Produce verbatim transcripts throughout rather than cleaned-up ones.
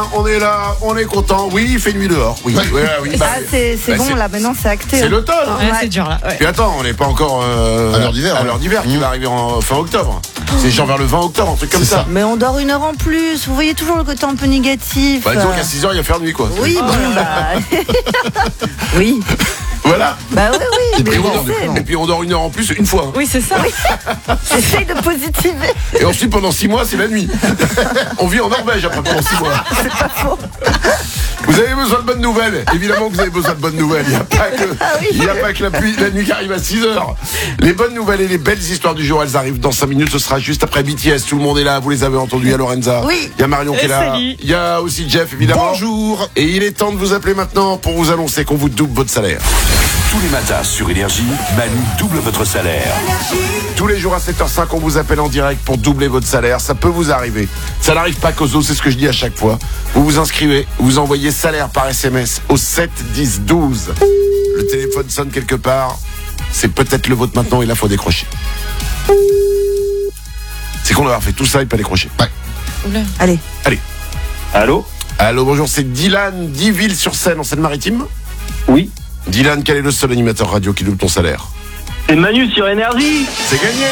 on est là, on est content. Oui, il fait nuit dehors. Oui, oui, oui. Bah, ah, c'est, c'est bah, bon, c'est, là, maintenant, c'est acté. C'est hein. l'automne. Ouais, ouais. C'est dur, là. Ouais. Puis attends, on n'est pas encore euh, à l'heure d'hiver. À l'heure d'hiver mmh. qui va arriver en fin octobre. C'est genre vers le vingt octobre, un truc comme ça. ça. Mais on dort une heure en plus. Vous voyez toujours le côté un peu négatif. Bah, disons qu'à six heures, il va faire nuit, quoi. Oui, bon, bah. oui. Voilà. Bah oui, oui. Et, on dort, et puis on dort une heure en plus une fois. Oui, c'est ça. Oui. J'essaye de positiver. Et ensuite, pendant six mois, c'est la nuit. On vit en Norvège après pendant six mois. C'est pas faux. Vous avez besoin de bonnes nouvelles. Évidemment que vous avez besoin de bonnes nouvelles. Il n'y a pas que, ah oui. il y a pas que la, pluie, la nuit qui arrive à six heures. Les bonnes nouvelles et les belles histoires du jour, elles arrivent dans cinq minutes. Ce sera juste après B T S. Tout le monde est là. Vous les avez entendus. Il y a Lorenza. Oui. Il y a Marion qui est là. Salut. Il y a aussi Jeff, évidemment. Bonjour. Et il est temps de vous appeler maintenant pour vous annoncer qu'on vous double votre salaire. Tous les matins sur Énergie, Manu double votre salaire. Tous les jours à sept heures cinq, on vous appelle en direct pour doubler votre salaire. Ça peut vous arriver. Ça n'arrive pas qu'aux autres, c'est ce que je dis à chaque fois. Vous vous inscrivez, vous envoyez salaire par S M S au sept dix douze. Le téléphone sonne quelque part. C'est peut-être le vôtre maintenant et là, faut décrocher. C'est qu'on avoir fait tout ça et pas décrocher. Ouais. Oula. Allez. Allez. Allô ? Allô, bonjour, c'est Dylan d'Yville-sur-Seine en Seine-Maritime. Oui. Dylan, quel est le seul animateur radio qui double ton salaire ? C'est Manu sur Énergie. C'est gagné.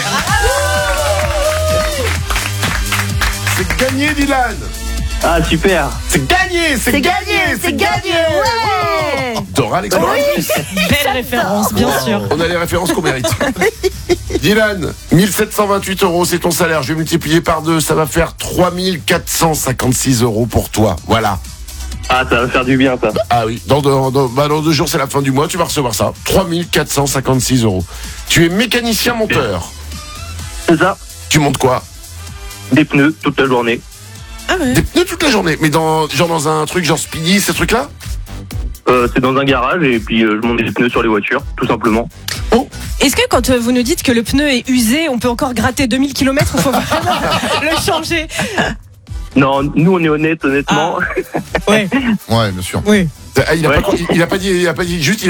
C'est gagné, Dylan. Ah, super. C'est gagné, c'est, C'est gagné, gagné, c'est gagné. Ouais. Dora l'exploratrice. Belle référence, bien sûr. On a les références qu'on mérite. Dylan, mille sept cent vingt-huit euros, c'est ton salaire. Je vais multiplier par deux, ça va faire trois mille quatre cent cinquante-six euros pour toi. Voilà. Ah, ça va faire du bien, ça. Ah oui, dans, dans, dans, bah dans deux jours, c'est la fin du mois, tu vas recevoir ça. trois mille quatre cent cinquante-six euros. Tu es mécanicien monteur. C'est ça. Tu montes quoi ? Des pneus toute la journée. Ah ouais. Des pneus toute la journée, mais dans, genre dans un truc genre Speedy, ces trucs-là ? Euh, c'est dans un garage et puis euh, je monte des pneus sur les voitures, tout simplement. Oh. Est-ce que quand vous nous dites que le pneu est usé, on peut encore gratter deux mille kilomètres ou faut vraiment le changer ? Non, nous on est honnêtes, honnêtement. Ah. Ouais. Ouais, bien sûr. Oui. Ah, il, a Ouais. pas, il, il a pas dit, il a pas dit juste. Il